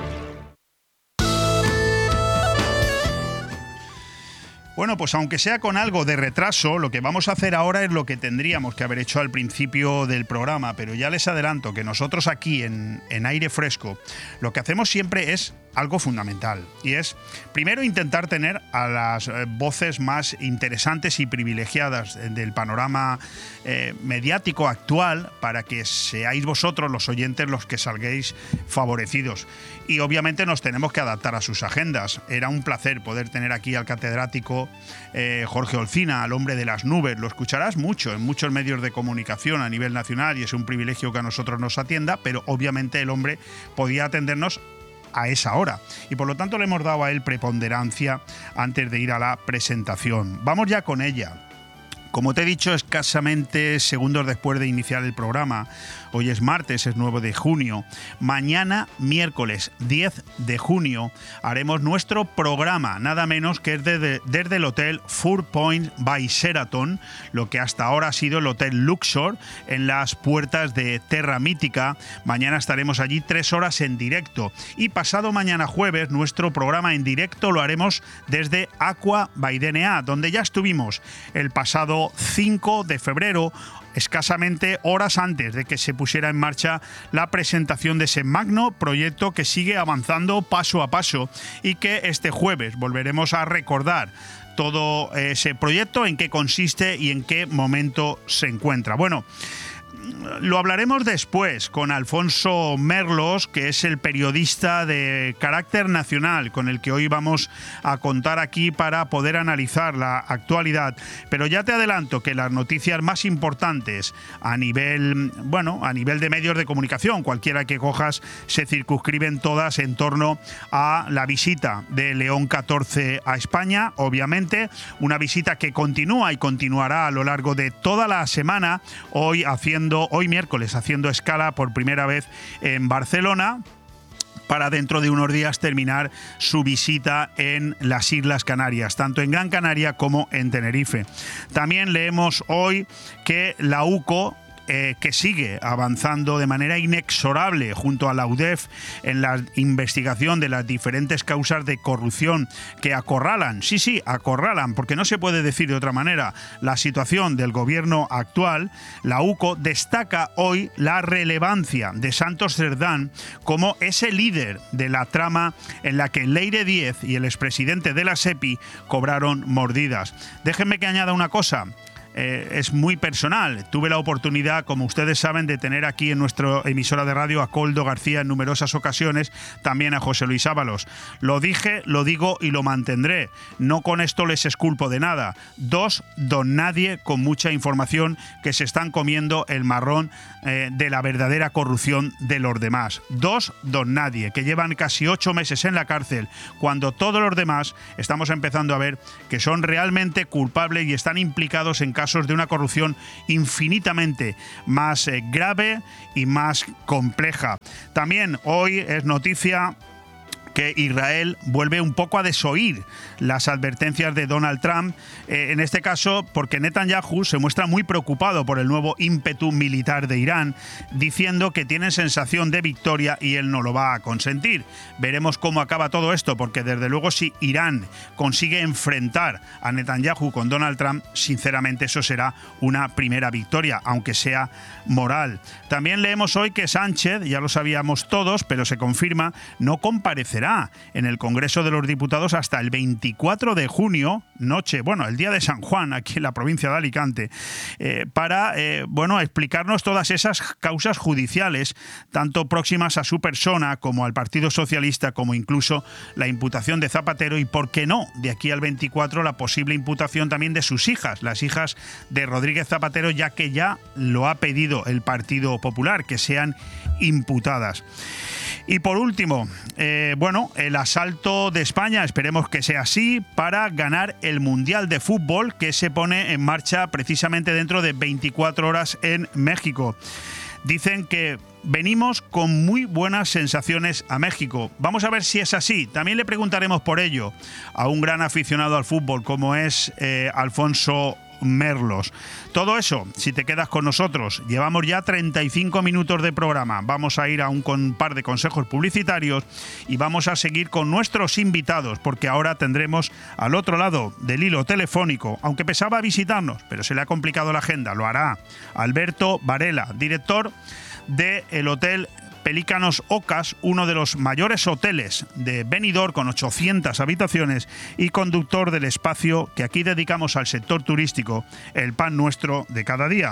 Bueno, pues aunque sea con algo de retraso, lo que vamos a hacer ahora es lo que tendríamos que haber hecho al principio del programa, pero ya les adelanto que nosotros aquí en, en Aire Fresco lo que hacemos siempre es algo fundamental, y es primero intentar tener a las eh, voces más interesantes y privilegiadas del panorama eh, mediático actual para que seáis vosotros los oyentes los que salguéis favorecidos. Y obviamente nos tenemos que adaptar a sus agendas. Era un placer poder tener aquí al catedrático eh, Jorge Olcina, al hombre de las nubes. Lo escucharás mucho en muchos medios de comunicación a nivel nacional y es un privilegio que a nosotros nos atienda, pero obviamente el hombre podía atendernos a esa hora y por lo tanto le hemos dado a él preponderancia antes de ir a la presentación. Vamos ya con ella. Como te he dicho, escasamente segundos después de iniciar el programa, hoy es martes, es nueve de junio, mañana, miércoles diez de junio, haremos nuestro programa, nada menos que desde, desde el Hotel Four Points by Sheraton, lo que hasta ahora ha sido el Hotel Luxor, en las puertas de Terra Mítica. Mañana estaremos allí tres horas en directo y pasado mañana jueves, nuestro programa en directo lo haremos desde Aqua by D N A, donde ya estuvimos el pasado cinco de febrero, escasamente horas antes de que se pusiera en marcha la presentación de ese magno proyecto que sigue avanzando paso a paso y que este jueves volveremos a recordar todo ese proyecto, en qué consiste y en qué momento se encuentra. Bueno, lo hablaremos después con Alfonso Merlos, que es el periodista de carácter nacional con el que hoy vamos a contar aquí para poder analizar la actualidad. Pero ya te adelanto que las noticias más importantes a nivel, bueno, a nivel de medios de comunicación, cualquiera que cojas, se circunscriben todas en torno a la visita de León catorce a España, obviamente, una visita que continúa y continuará a lo largo de toda la semana, hoy haciendo hoy miércoles haciendo escala por primera vez en Barcelona, para dentro de unos días terminar su visita en las Islas Canarias, tanto en Gran Canaria como en Tenerife. También leemos hoy que la U C O, Eh, que sigue avanzando de manera inexorable junto a la U D E F en la investigación de las diferentes causas de corrupción que acorralan, sí, sí, acorralan, porque no se puede decir de otra manera, la situación del gobierno actual. La U C O destaca hoy la relevancia de Santos Cerdán como ese líder de la trama en la que Leire Díez y el expresidente de la SEPI cobraron mordidas. Déjenme que añada una cosa. eh, es muy personal. Tuve la oportunidad, como ustedes saben, de tener aquí en nuestra emisora de radio a Koldo García en numerosas ocasiones, también a José Luis Ábalos. Lo dije, lo digo y lo mantendré. No con esto les esculpo de nada. Dos don nadie con mucha información que se están comiendo el marrón eh, de la verdadera corrupción de los demás. Dos don nadie que llevan casi ocho meses en la cárcel cuando todos los demás estamos empezando a ver que son realmente culpables y están implicados en casos de una corrupción infinitamente más eh, grave y más compleja. También hoy es noticia que Israel vuelve un poco a desoír las advertencias de Donald Trump, eh, en este caso porque Netanyahu se muestra muy preocupado por el nuevo ímpetu militar de Irán, diciendo que tienen sensación de victoria y él no lo va a consentir. Veremos cómo acaba todo esto, porque desde luego si Irán consigue enfrentar a Netanyahu con Donald Trump, sinceramente eso será una primera victoria, aunque sea moral. También leemos hoy que Sánchez, ya lo sabíamos todos, pero se confirma, no comparecerá en el Congreso de los Diputados hasta el veinticuatro de junio, noche, bueno, el día de San Juan, aquí en la provincia de Alicante, eh, para, eh, bueno, explicarnos todas esas causas judiciales, tanto próximas a su persona como al Partido Socialista, como incluso la imputación de Zapatero y, por qué no, de aquí al veinticuatro, la posible imputación también de sus hijas, las hijas de Rodríguez Zapatero, ya que ya lo ha pedido el Partido Popular, que sean imputadas. Y por último, eh, bueno, el asalto de España, esperemos que sea así, para ganar el Mundial de Fútbol que se pone en marcha precisamente dentro de veinticuatro horas en México. Dicen que venimos con muy buenas sensaciones a México. Vamos a ver si es así. También le preguntaremos por ello a un gran aficionado al fútbol como es eh, Alfonso Merlos. Todo eso, si te quedas con nosotros, llevamos ya treinta y cinco minutos de programa. Vamos a ir a un con, par de consejos publicitarios y vamos a seguir con nuestros invitados, porque ahora tendremos al otro lado del hilo telefónico, aunque pensaba visitarnos, pero se le ha complicado la agenda, lo hará Alberto Varela, director del Hotel Pelícanos Ocas, uno de los mayores hoteles de Benidorm con ochocientas habitaciones y conductor del espacio que aquí dedicamos al sector turístico, el pan nuestro de cada día.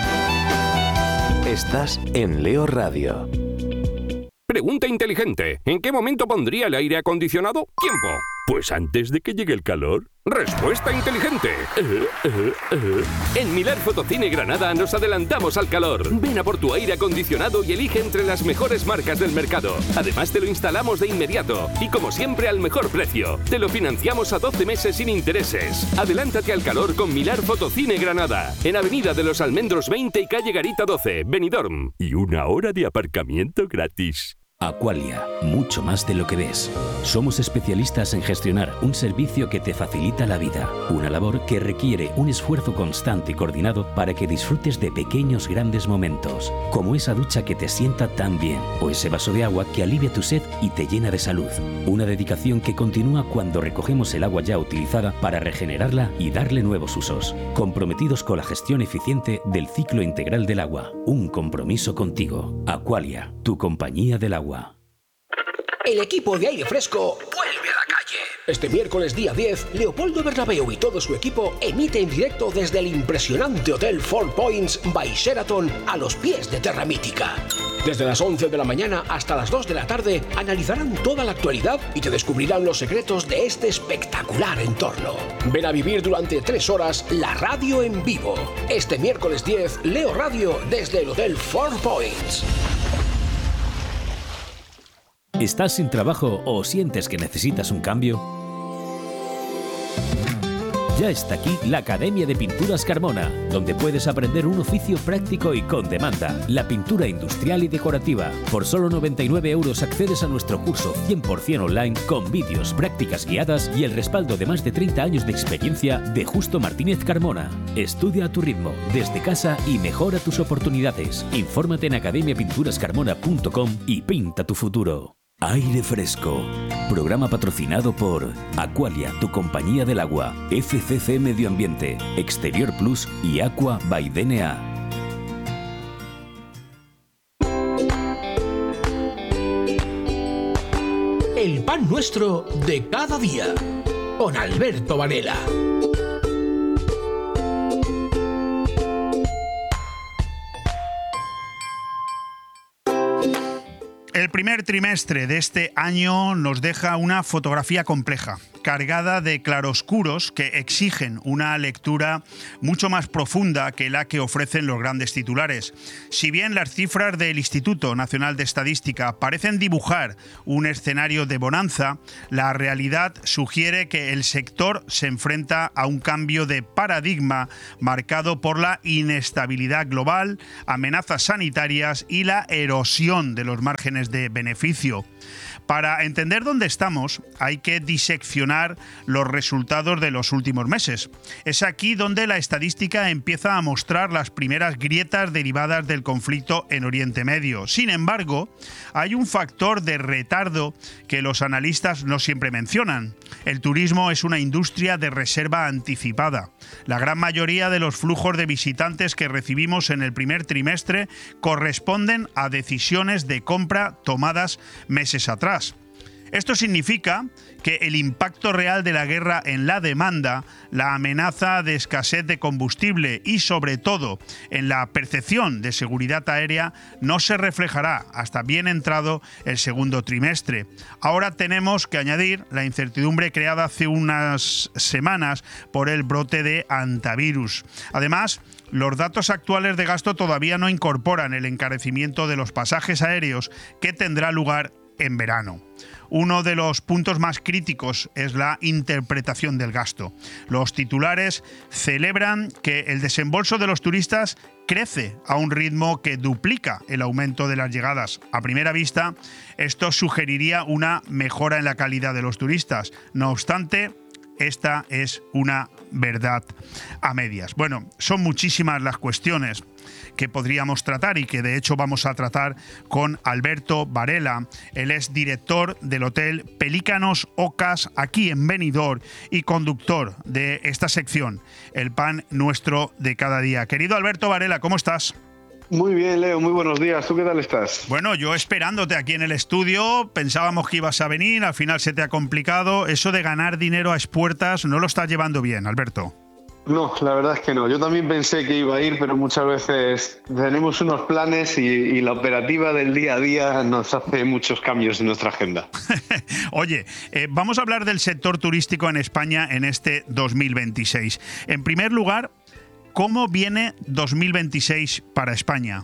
Estás en Leo Radio. Pregunta inteligente. ¿En qué momento pondría el aire acondicionado? Tiempo. Pues antes de que llegue el calor. Respuesta inteligente. Uh, uh, uh. En Milar Fotocine Granada nos adelantamos al calor. Ven a por tu aire acondicionado y elige entre las mejores marcas del mercado. Además te lo instalamos de inmediato y como siempre al mejor precio. Te lo financiamos a doce meses sin intereses. Adelántate al calor con Milar Fotocine Granada. En Avenida de los Almendros veinte y Calle Garita doce, Benidorm. Y una hora de aparcamiento gratis. Aqualia, mucho más de lo que ves. Somos especialistas en gestionar un servicio que te facilita la vida. Una labor que requiere un esfuerzo constante y coordinado para que disfrutes de pequeños grandes momentos, como esa ducha que te sienta tan bien, o ese vaso de agua que alivia tu sed y te llena de salud. Una dedicación que continúa cuando recogemos el agua ya utilizada para regenerarla y darle nuevos usos. Comprometidos con la gestión eficiente del ciclo integral del agua. Un compromiso contigo. Aqualia, tu compañía del agua. El equipo de aire fresco vuelve a la calle. Este miércoles día diez, Leopoldo Bernabéu y todo su equipo emite en directo desde el impresionante Hotel Four Points by Sheraton a los pies de Terra Mítica. Desde las once de la mañana hasta las dos de la tarde analizarán toda la actualidad y te descubrirán los secretos de este espectacular entorno. Ven a vivir durante tres horas la radio en vivo. Este miércoles diez, Leo Radio desde el Hotel Four Points. ¿Estás sin trabajo o sientes que necesitas un cambio? Ya está aquí la Academia de Pinturas Carmona, donde puedes aprender un oficio práctico y con demanda, la pintura industrial y decorativa. Por solo noventa y nueve euros accedes a nuestro curso cien por ciento online con vídeos, prácticas guiadas y el respaldo de más de treinta años de experiencia de Justo Martínez Carmona. Estudia a tu ritmo, desde casa y mejora tus oportunidades. Infórmate en academia pinturas carmona punto com y pinta tu futuro. Aire Fresco, programa patrocinado por Aqualia, tu compañía del agua, F C C Medio Ambiente, Exterior Plus y Aqua by D N A. El pan nuestro de cada día, con Alberto Varela. El primer trimestre de este año nos deja una fotografía compleja, cargada de claroscuros que exigen una lectura mucho más profunda que la que ofrecen los grandes titulares. Si bien las cifras del Instituto Nacional de Estadística parecen dibujar un escenario de bonanza, la realidad sugiere que el sector se enfrenta a un cambio de paradigma marcado por la inestabilidad global, amenazas sanitarias y la erosión de los márgenes de beneficio. Para entender dónde estamos, hay que diseccionar los resultados de los últimos meses. Es aquí donde la estadística empieza a mostrar las primeras grietas derivadas del conflicto en Oriente Medio. Sin embargo, hay un factor de retardo que los analistas no siempre mencionan. El turismo es una industria de reserva anticipada. La gran mayoría de los flujos de visitantes que recibimos en el primer trimestre corresponden a decisiones de compra tomadas meses atrás. Esto significa que el impacto real de la guerra en la demanda, la amenaza de escasez de combustible y, sobre todo, en la percepción de seguridad aérea, no se reflejará hasta bien entrado el segundo trimestre. Ahora tenemos que añadir la incertidumbre creada hace unas semanas por el brote de hantavirus. Además, los datos actuales de gasto todavía no incorporan el encarecimiento de los pasajes aéreos que tendrá lugar en verano. Uno de los puntos más críticos es la interpretación del gasto. Los titulares celebran que el desembolso de los turistas crece a un ritmo que duplica el aumento de las llegadas. A primera vista, esto sugeriría una mejora en la calidad de los turistas. No obstante, esta es una verdad a medias. Bueno, son muchísimas las cuestiones que podríamos tratar y que de hecho vamos a tratar con Alberto Varela. Él es director del Hotel Pelícanos Ocas aquí en Benidorm y conductor de esta sección, El Pan Nuestro de Cada Día. Querido Alberto Varela, ¿cómo estás? Muy bien, Leo, muy buenos días. ¿Tú qué tal estás? Bueno, yo esperándote aquí en el estudio, pensábamos que ibas a venir, al final se te ha complicado. Eso de ganar dinero a expuertas no lo estás llevando bien, Alberto. No, la verdad es que no. Yo también pensé que iba a ir, pero muchas veces tenemos unos planes y, y la operativa del día a día nos hace muchos cambios en nuestra agenda. Oye, eh, vamos a hablar del sector turístico en España en este dos mil veintiséis. En primer lugar, ¿cómo viene dos mil veintiséis para España?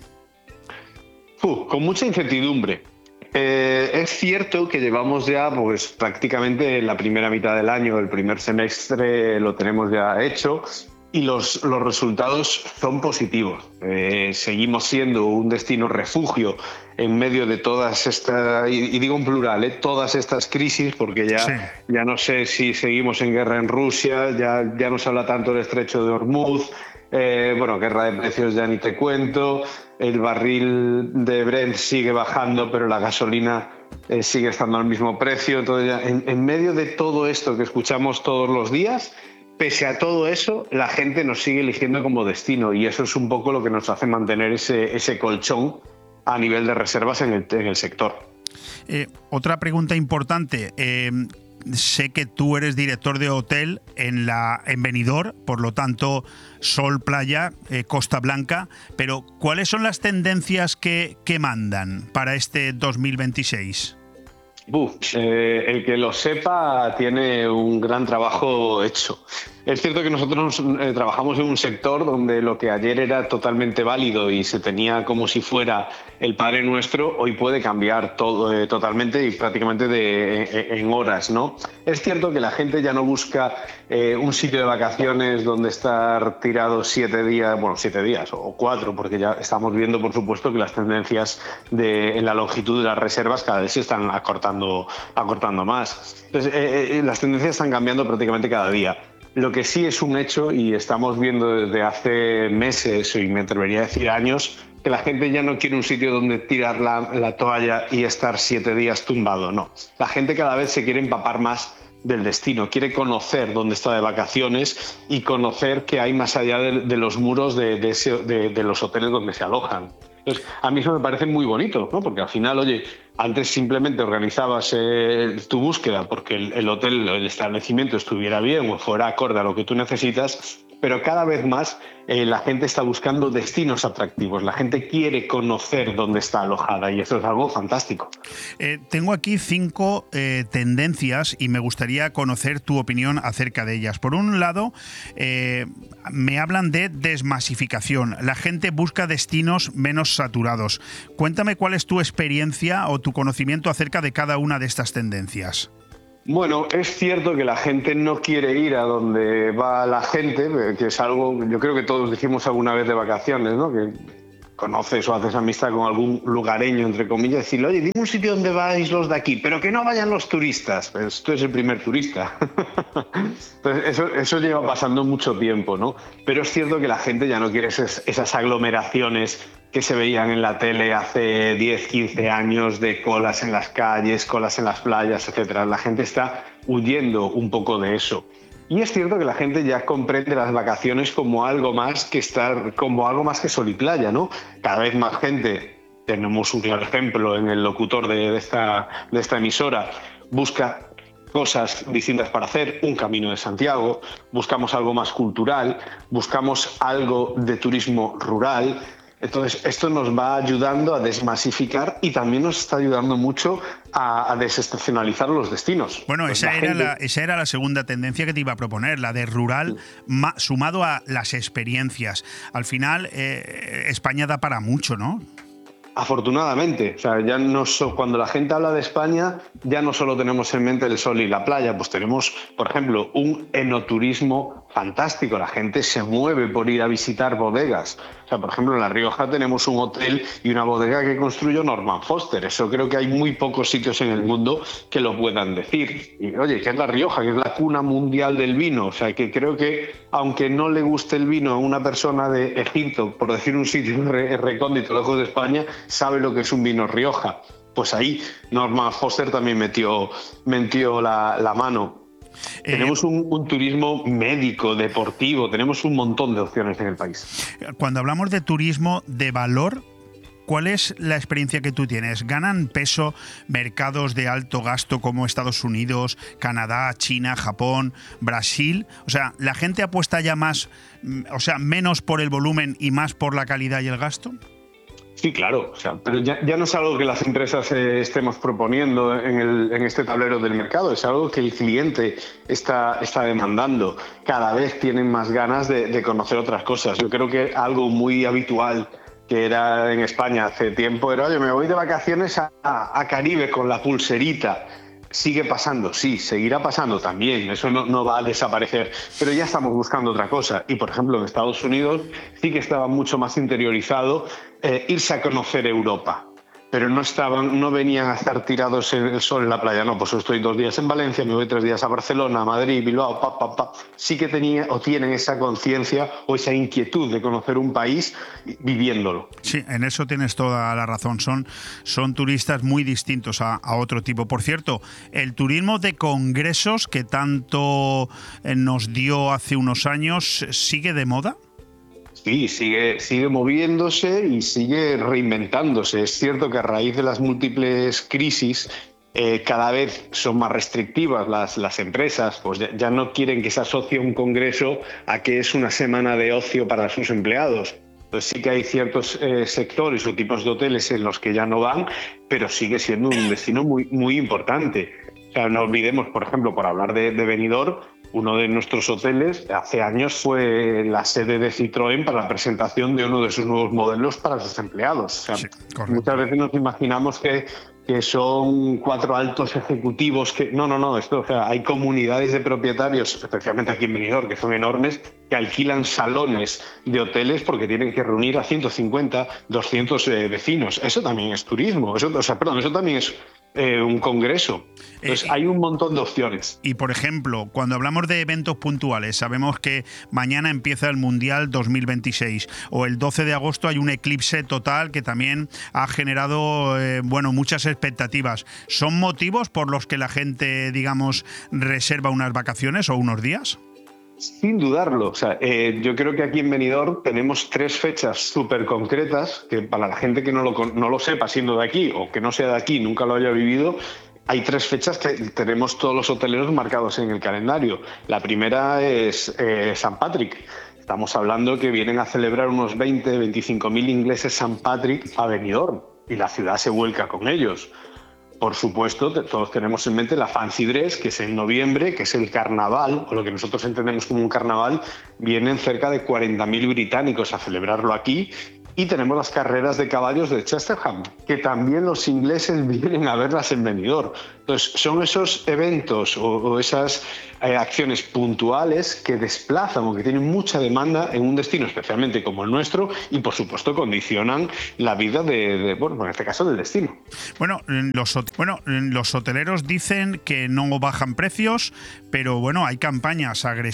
Uh, con mucha incertidumbre. Eh, es cierto que llevamos ya pues, prácticamente la primera mitad del año, el primer semestre lo tenemos ya hecho y los, los resultados son positivos. Eh, seguimos siendo un destino refugio en medio de todas estas, y, y digo en plural, ¿eh? todas estas crisis, porque ya, sí. ya no sé si seguimos en guerra en Rusia, ya, ya no se habla tanto del estrecho de Hormuz. Eh, bueno, guerra de precios ya ni te cuento, el barril de Brent sigue bajando, pero la gasolina eh, sigue estando al mismo precio. Entonces, ya, en, en medio de todo esto que escuchamos todos los días, pese a todo eso, la gente nos sigue eligiendo como destino y eso es un poco lo que nos hace mantener ese, ese colchón a nivel de reservas en el, en el sector. Eh, otra pregunta importante. Eh, Sé que tú eres director de hotel en la en Benidorm, por lo tanto, sol, playa, eh, Costa Blanca, pero ¿cuáles son las tendencias que, que mandan para este dos mil veintiséis? Uf, eh, el que lo sepa tiene un gran trabajo hecho. Es cierto que nosotros eh, trabajamos en un sector donde lo que ayer era totalmente válido y se tenía como si fuera el Padre Nuestro, hoy puede cambiar todo eh, totalmente y prácticamente de, en, en horas, ¿no? Es cierto que la gente ya no busca eh, un sitio de vacaciones donde estar tirado siete días, bueno, siete días o cuatro, porque ya estamos viendo, por supuesto, que las tendencias de, en la longitud de las reservas cada vez se están acortando, acortando más. Entonces, eh, eh, las tendencias están cambiando prácticamente cada día. Lo que sí es un hecho, y estamos viendo desde hace meses, y me atrevería a decir años, que la gente ya no quiere un sitio donde tirar la, la toalla y estar siete días tumbado, no. La gente cada vez se quiere empapar más del destino, quiere conocer dónde está de vacaciones y conocer qué hay más allá de, de los muros de, de, ese, de, de los hoteles donde se alojan. Entonces, a mí eso me parece muy bonito, ¿no? Porque al final, oye, antes simplemente organizabas eh, tu búsqueda porque el, el hotel, el establecimiento estuviera bien o fuera acorde a lo que tú necesitas, pero cada vez más eh, la gente está buscando destinos atractivos, la gente quiere conocer dónde está alojada y eso es algo fantástico. Eh, tengo aquí cinco eh, tendencias y me gustaría conocer tu opinión acerca de ellas. Por un lado, eh, me hablan de desmasificación. La gente busca destinos menos saturados. Cuéntame cuál es tu experiencia o tu conocimiento acerca de cada una de estas tendencias. Bueno, es cierto que la gente no quiere ir a donde va la gente, que es algo, yo creo que todos dijimos alguna vez de vacaciones, ¿no? Que conoces o haces amistad con algún lugareño, entre comillas, decirle, oye, dime un sitio donde vais los de aquí, pero que no vayan los turistas. Pues tú eres el primer turista. Entonces, eso, eso lleva pasando mucho tiempo, ¿no? Pero es cierto que la gente ya no quiere esas, esas aglomeraciones que se veían en la tele hace diez, quince años de colas en las calles, colas en las playas, etcétera. La gente está huyendo un poco de eso. Y es cierto que la gente ya comprende las vacaciones como algo más que estar, como algo más que sol y playa, ¿no? Cada vez más gente, tenemos un claro ejemplo en el locutor de, de, esta, de esta emisora, busca cosas distintas para hacer, un Camino de Santiago, buscamos algo más cultural, buscamos algo de turismo rural. Entonces, esto nos va ayudando a desmasificar y también nos está ayudando mucho a, a desestacionalizar los destinos. Bueno, pues esa, la era gente... la, esa era la segunda tendencia que te iba a proponer, la de rural ma, sumado a las experiencias. Al final, eh, España da para mucho, ¿no? Afortunadamente, o sea, ya no so, cuando la gente habla de España, ya no solo tenemos en mente el sol y la playa, pues tenemos, por ejemplo, un enoturismo fantástico. La gente se mueve por ir a visitar bodegas. O sea, por ejemplo, en La Rioja tenemos un hotel y una bodega que construyó Norman Foster. Eso creo que hay muy pocos sitios en el mundo que lo puedan decir. Y oye, que es La Rioja, que es la cuna mundial del vino. O sea, que creo que aunque no le guste el vino a una persona de Egipto, por decir un sitio recóndito lejos de España, sabe lo que es un vino Rioja. Pues ahí Norman Foster también metió, metió la, la mano. Eh, tenemos un, un turismo médico, deportivo, tenemos un montón de opciones en el país. Cuando hablamos de turismo de valor, ¿cuál es la experiencia que tú tienes? ¿Ganan peso mercados de alto gasto como Estados Unidos, Canadá, China, Japón, Brasil? O sea, ¿la gente apuesta ya más, o sea, menos por el volumen y más por la calidad y el gasto? Sí, claro, o sea, pero ya, ya no es algo que las empresas eh, estemos proponiendo en, el, en este tablero del mercado, es algo que el cliente está, está demandando. Cada vez tienen más ganas de, de conocer otras cosas. Yo creo que algo muy habitual que era en España hace tiempo era, oye, me voy de vacaciones a, a Caribe con la pulserita. Sigue pasando, sí, seguirá pasando también, eso no, no va a desaparecer, pero ya estamos buscando otra cosa. Y, por ejemplo, en Estados Unidos sí que estaba mucho más interiorizado eh, irse a conocer Europa, pero no estaban, no venían a estar tirados en el sol en la playa. No, pues estoy dos días en Valencia, me voy tres días a Barcelona, a Madrid, Bilbao, pa, pa, pa. Sí que tenía o tienen esa conciencia o esa inquietud de conocer un país viviéndolo. Sí, en eso tienes toda la razón. Son, son turistas muy distintos a, a otro tipo. Por cierto, el turismo de congresos que tanto nos dio hace unos años, ¿sigue de moda? Sí, sigue, sigue moviéndose y sigue reinventándose. Es cierto que a raíz de las múltiples crisis eh, cada vez son más restrictivas las, las empresas, pues ya, ya no quieren que se asocie un congreso a que es una semana de ocio para sus empleados. Entonces sí que hay ciertos eh, sectores o tipos de hoteles en los que ya no van, pero sigue siendo un destino muy, muy importante. O sea, no olvidemos, por ejemplo, por hablar de, de Benidorm, uno de nuestros hoteles hace años fue la sede de Citroën para la presentación de uno de sus nuevos modelos para sus empleados. O sea, sí, muchas veces nos imaginamos que, que son cuatro altos ejecutivos que... No, no, no. Esto, o sea, hay comunidades de propietarios, especialmente aquí en Benidorm, que son enormes, que alquilan salones de hoteles porque tienen que reunir a ciento cincuenta, doscientos eh, vecinos. Eso también es turismo. Eso, o sea, perdón, eso también es... Eh, un congreso. Entonces, eh, hay un montón de opciones. Y, por ejemplo, cuando hablamos de eventos puntuales, sabemos que mañana empieza el Mundial dos mil veintiséis o el doce de agosto hay un eclipse total que también ha generado eh, bueno, muchas expectativas. ¿Son motivos por los que la gente, digamos, reserva unas vacaciones o unos días? Sin dudarlo. O sea, eh, yo creo que aquí en Benidorm tenemos tres fechas súper concretas que para la gente que no lo, no lo sepa siendo de aquí o que no sea de aquí, nunca lo haya vivido, hay tres fechas que tenemos todos los hoteleros marcados en el calendario. La primera es eh, San Patrick, Estamos hablando que vienen a celebrar unos veinte, veinticinco mil ingleses San Patrick a Benidorm y la ciudad se vuelca con ellos. Por supuesto, todos tenemos en mente la Fancy Dress, que es en noviembre, que es el carnaval, o lo que nosotros entendemos como un carnaval. Vienen cerca de cuarenta mil británicos a celebrarlo aquí. Y tenemos las carreras de caballos de Chesterham, que también los ingleses vienen a verlas en Benidorm. Entonces, son esos eventos o, o esas eh, acciones puntuales que desplazan o que tienen mucha demanda en un destino, especialmente como el nuestro, y por supuesto condicionan la vida de, de bueno, en este caso del destino. Bueno, los, bueno, los hoteleros dicen que no bajan precios, pero bueno, hay campañas agresivas